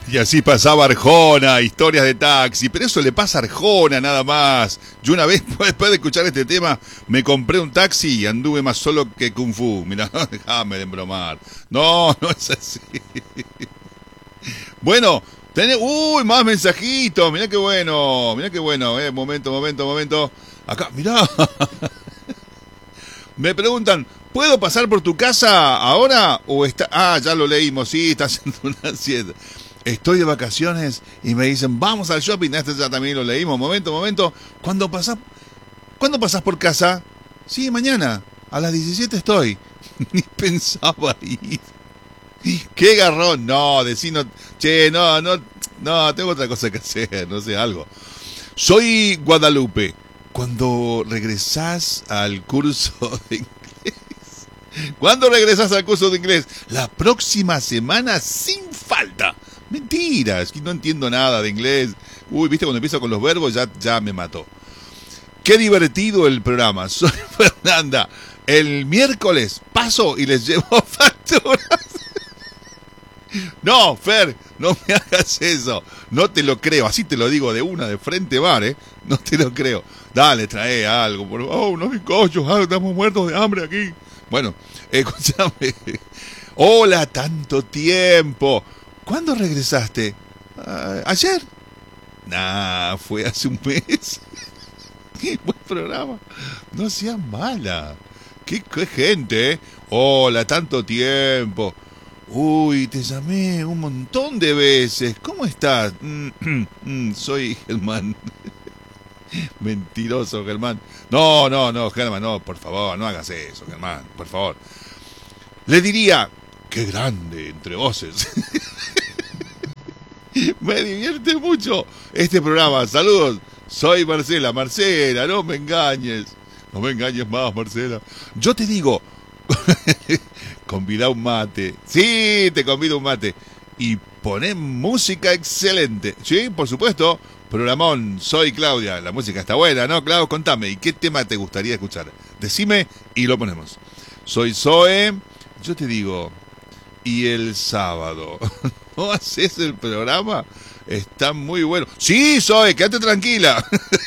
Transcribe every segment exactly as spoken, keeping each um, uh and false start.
Y así pasaba Arjona, historias de taxi, pero eso le pasa a Arjona nada más. Yo una vez, después de escuchar este tema, me compré un taxi y anduve más solo que Kung Fu. Mirá, no, déjame de embromar. No, no es así. Bueno, tenés... Uy, más mensajitos, mirá qué bueno, mirá qué bueno, eh. Momento, momento, momento. Acá, mirá. Me preguntan, ¿puedo pasar por tu casa ahora? O está... Ah, ya lo leímos, sí, está haciendo una siesta. Estoy de vacaciones y me dicen, vamos al shopping. Este ya también lo leímos. Momento, momento. ¿Cuándo pasás? ¿Cuándo pasás por casa? Sí, mañana. A las diecisiete estoy. Ni pensaba ir. ¡Qué garrón! No, decino... Che, no, no, no, tengo otra cosa que hacer, no sé, algo. Soy Guadalupe. Cuando regresás al curso de inglés... ¿Cuándo regresás al curso de inglés? La próxima semana sin falta. Mentiras, que no entiendo nada de inglés. Uy, viste, cuando empiezo con los verbos ya, ya me mató. Qué divertido el programa. Soy Fernanda. El miércoles paso y les llevo facturas. No, Fer, no me hagas eso. No te lo creo. Así te lo digo de una, de frente bar, ¿eh? No te lo creo. Dale, trae algo, por favor. Oh, unos bizcochos, ah, estamos muertos de hambre aquí. Bueno, escúchame. Hola, tanto tiempo. ¿Cuándo regresaste? Uh, ¿Ayer? Nah, fue hace un mes. Qué buen programa. No seas mala. Qué, qué gente, ¿eh? Hola, tanto tiempo. Uy, te llamé un montón de veces. ¿Cómo estás? Soy Germán. Mentiroso, Germán. No, no, no, Germán, no, por favor, no hagas eso, Germán, por favor. Le diría, qué grande entre voces. Me divierte mucho este programa. Saludos, soy Marcela. Marcela, no me engañes. No me engañes más, Marcela. Yo te digo, convida un mate. Sí, te convido un mate. Y poné música excelente. Sí, por supuesto. Programón, soy Claudia. La música está buena, ¿no, Clau? Contame, ¿y qué tema te gustaría escuchar? Decime y lo ponemos. Soy Zoe. Yo te digo, y el sábado, ¿no haces el programa? Está muy bueno. Sí, Zoe, quédate tranquila.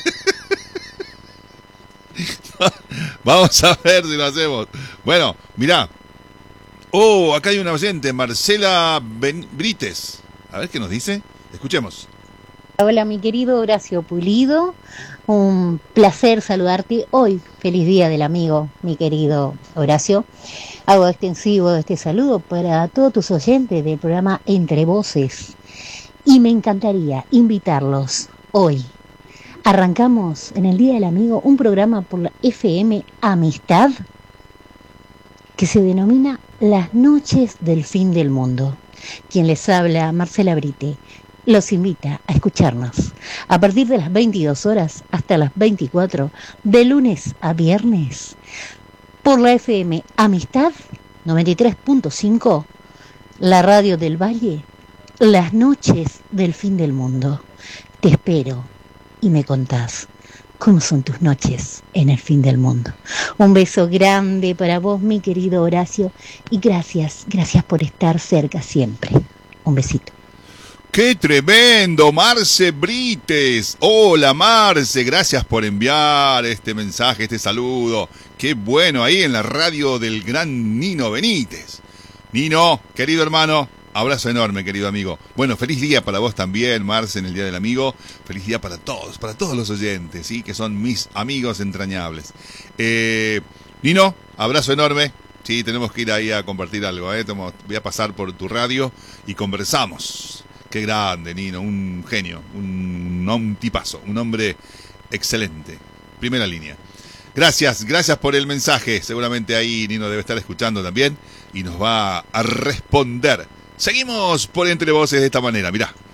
Vamos a ver si lo hacemos. Bueno, mirá. Oh, acá hay una oyente, Marcela Ben- Brites. A ver qué nos dice. Escuchemos. Hola, mi querido Horacio Pulido. Un placer saludarte hoy. Feliz Día del Amigo, mi querido Horacio. Hago extensivo este saludo para todos tus oyentes del programa Entre Voces. Y me encantaría invitarlos hoy. Arrancamos en el Día del Amigo un programa por la F M Amistad que se denomina Las Noches del Fin del Mundo. Quien les habla, Marcela Brite, los invita a escucharnos a partir de las veintidós horas hasta las veinticuatro, de lunes a viernes, por la F M Amistad noventa y tres punto cinco, la radio del Valle, Las Noches del Fin del Mundo. Te espero y me contás cómo son tus noches en el fin del mundo. Un beso grande para vos, mi querido Horacio, y gracias, gracias por estar cerca siempre. Un besito. ¡Qué tremendo! Marce Brites. Hola, Marce. Gracias por enviar este mensaje, este saludo. ¡Qué bueno! Ahí en la radio del gran Nino Benítez. Nino, querido hermano, abrazo enorme, querido amigo. Bueno, feliz día para vos también, Marce, en el Día del Amigo. Feliz día para todos, para todos los oyentes, ¿sí? Que son mis amigos entrañables. Eh, Nino, abrazo enorme. Sí, tenemos que ir ahí a compartir algo, ¿eh? Voy a pasar por tu radio y conversamos. Qué grande, Nino, un genio, un, un tipazo, un hombre excelente. Primera línea. Gracias, gracias por el mensaje. Seguramente ahí Nino debe estar escuchando también y nos va a responder. Seguimos por Entre Voces de esta manera, mirá.